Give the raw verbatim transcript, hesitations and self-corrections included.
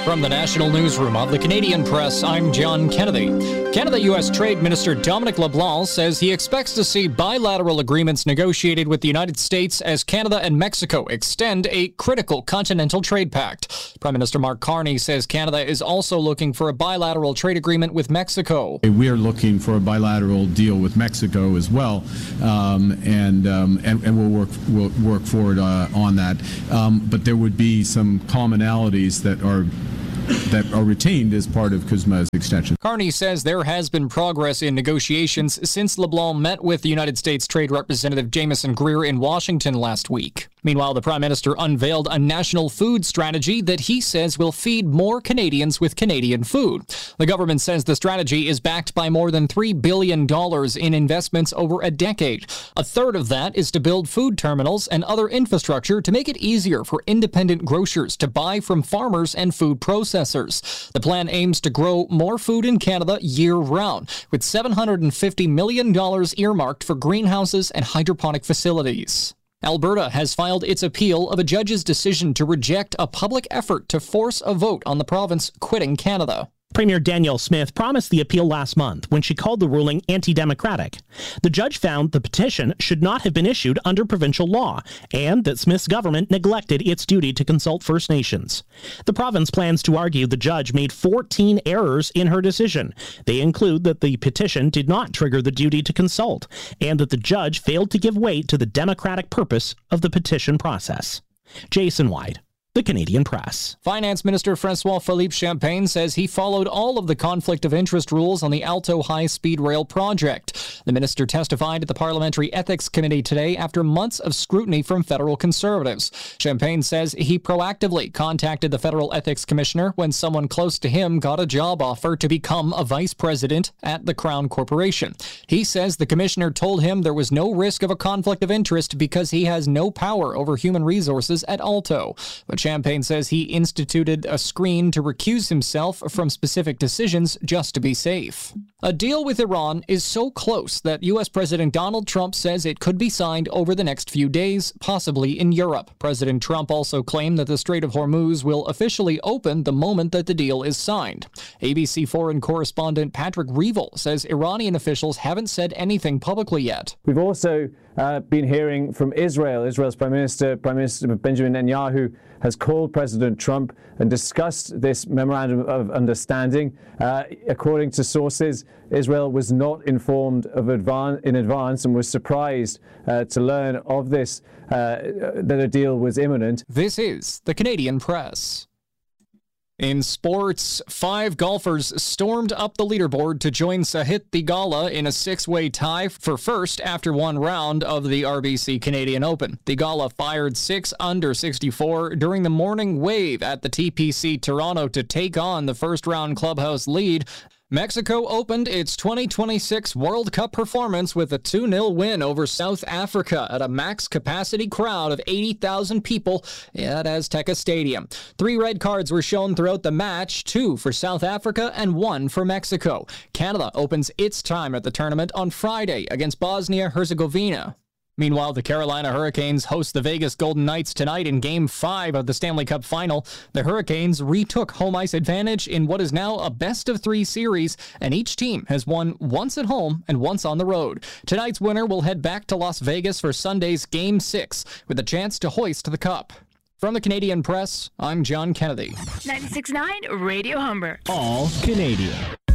From the National Newsroom of the Canadian Press, I'm John Kennedy. Canada-U S Trade Minister Dominic LeBlanc says he expects to see bilateral agreements negotiated with the United States as Canada and Mexico extend a critical continental trade pact. Prime Minister Mark Carney says Canada is also looking for a bilateral trade agreement with Mexico. We are looking for a bilateral deal with Mexico as well, um, and, um, and and we'll work we'll work forward uh, on that. Um, but there would be some commonalities that are that are retained as part of CUSMA's extension. Carney says there has been progress in negotiations since LeBlanc met with the United States Trade Representative Jamieson Greer in Washington last week. Meanwhile, the Prime Minister unveiled a national food strategy that he says will feed more Canadians with Canadian food. The government says the strategy is backed by more than three billion dollars in investments over a decade. A third of that is to build food terminals and other infrastructure to make it easier for independent grocers to buy from farmers and food processors. The plan aims to grow more food in Canada year-round, with seven hundred fifty million dollars earmarked for greenhouses and hydroponic facilities. Alberta has filed its appeal of a judge's decision to reject a public effort to force a vote on the province quitting Canada. Premier Danielle Smith promised the appeal last month when she called the ruling anti-democratic. The judge found the petition should not have been issued under provincial law and that Smith's government neglected its duty to consult First Nations. The province plans to argue the judge made fourteen errors in her decision. They include that the petition did not trigger the duty to consult and that the judge failed to give weight to the democratic purpose of the petition process. Jason White, The Canadian Press. Finance Minister François-Philippe Champagne says he followed all of the conflict of interest rules on the Alto high-speed rail project. The minister testified at the Parliamentary Ethics Committee today after months of scrutiny from federal Conservatives. Champagne says he proactively contacted the Federal Ethics Commissioner when someone close to him got a job offer to become a vice president at the Crown Corporation. He says the commissioner told him there was no risk of a conflict of interest because he has no power over human resources at Alto. But Champagne says he instituted a screen to recuse himself from specific decisions just to be safe. A deal with Iran is so close that U S President Donald Trump says it could be signed over the next few days, possibly in Europe. President Trump also claimed that the Strait of Hormuz will officially open the moment that the deal is signed. A B C foreign correspondent Patrick Reevell says Iranian officials haven't said anything publicly yet. We've also uh, been hearing from Israel. Israel's Prime Minister, Prime Minister Benjamin Netanyahu, has called President Trump and discussed this memorandum of understanding. Uh, according to sources, Israel was not informed of advan- in advance and was surprised uh, to learn of this, uh, that a deal was imminent. This is the Canadian Press. In sports, five golfers stormed up the leaderboard to join Sahith Theegala in a six-way tie for first after one round of the R B C Canadian Open. Theegala fired six under sixty-four during the morning wave at the T P C Toronto to take on the first-round clubhouse lead. Mexico opened its twenty twenty-six World Cup performance with a two nil win over South Africa at a max-capacity crowd of eighty thousand people at Azteca Stadium. Three red cards were shown throughout the match, two for South Africa and one for Mexico. Canada opens its time at the tournament on Friday against Bosnia-Herzegovina. Meanwhile, the Carolina Hurricanes host the Vegas Golden Knights tonight in Game five of the Stanley Cup Final. The Hurricanes retook home ice advantage in what is now a best-of-three series, and each team has won once at home and once on the road. Tonight's winner will head back to Las Vegas for Sunday's Game six, with a chance to hoist the cup. From the Canadian Press, I'm John Kennedy. ninety-six point nine Radio Humber. All Canadian.